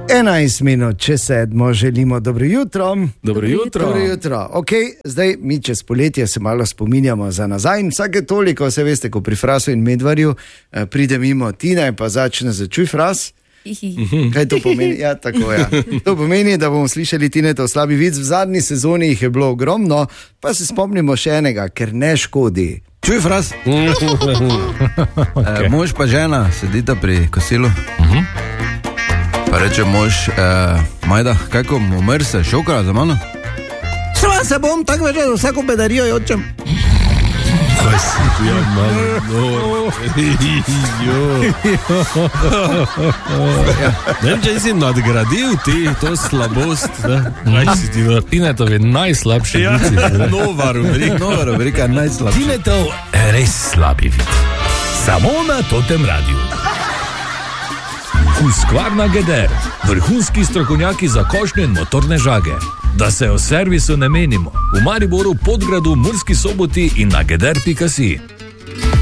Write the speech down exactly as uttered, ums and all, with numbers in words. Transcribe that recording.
enajst minut, če sedmo, želimo dobro jutro. Dobro jutro. Dobro jutro. Okay, zdaj, mi čez poletje se malo spominjamo za nazaj in vsake toliko, se veste, ko pri Frasu in Medvarju eh, pride mimo Tina in pa začne začuj Fras. Kaj to pomeni? Ja, tako, ja. To pomeni, da bomo slišali Tinetov slabi vic. V zadnji sezoni jih je bilo ogromno, pa se spomnimo še enega, ker ne škodi. Čuj, Fras. Okay. E, mož pa žena sedita pri kosilu. Uh-huh. Pa reče mož, e, Majda, kako mu mrse, šokala za mano? Sva se bom, tako več, da vsako bedarijo jočem. Kaj si tu, ja, malo, no, ne vem, če si nadgradil ti to slabost, ne? Kaj si ti, no? Tinetovi najslabši Ja, vici. nova rubrika, nova rubrika, najslabša. Tinetov res slabi vid. Samo na Totem Radiu. Husqvarna Geder, vrhunski strokovnjaki za košnje in motorne žage. Da se o servisu ne menimo. V Mariboru, Podgradu, Murski Soboti in na geder pika si.